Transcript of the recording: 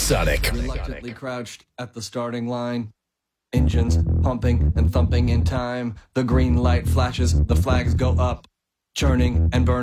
Supersonic. Reluctantly crouched at the starting line. Engines pumping and thumping in time. The green light flashes, the flags go up, churning and burning.